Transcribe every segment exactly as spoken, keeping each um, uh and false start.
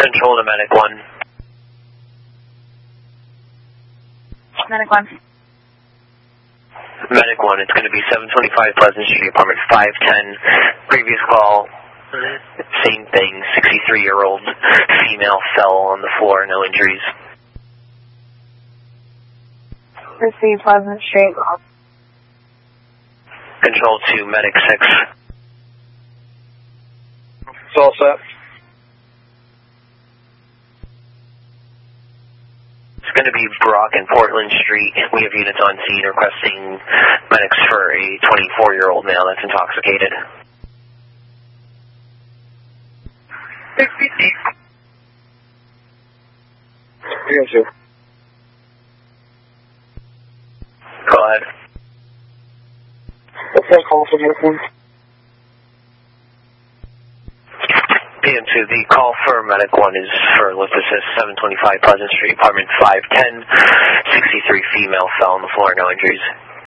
Control to Medic one. Medic one. Medic one, it's going to be seven twenty-five Pleasant Street, apartment five ten. Previous call, same thing, sixty-three-year-old female fell on the floor, no injuries. Receive Pleasant Street. Control to Medic six. It's all set. It's going to be Brock and Portland Street. We have units on scene requesting medics for a twenty-four-year-old male that's intoxicated. Yes, Go ahead. What's that call for Medic one? P M two, the call for Medic one is for lift assist, seven twenty-five Pleasant Street, apartment five ten. sixty-three female fell on the floor, no injuries.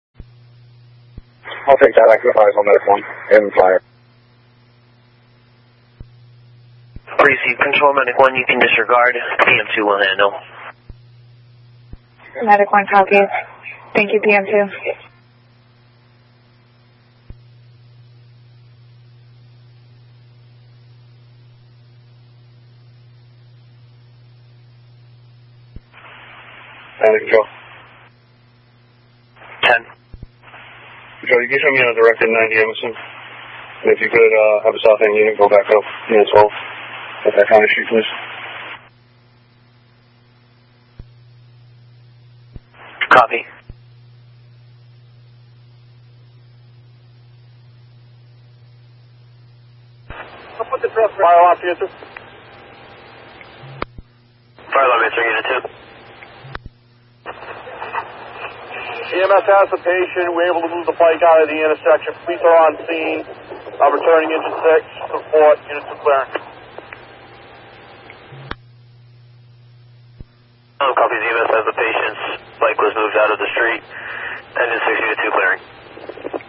I'll take that. I can advise on Medic one and fire. Receive control, Medic one, you can disregard. P M two will handle. Medic one copies. Thank you, P M two. Medic Joe. ten. Joe, you can show me on a directed ninety Emerson. And if you could uh, have a south end unit go back up, unit twelve. At that kind of street, please. Copy. I'll put the truck fire alarm for you, too. Fire alarm answer, unit two. E M S has the patient. We're able to move the bike out of the intersection. Police are on scene. I'm returning engine six. Support. Unit two clearing. Oh, copy. E M S has the patient's bike was moved out of the street. Engine six, unit two clearing.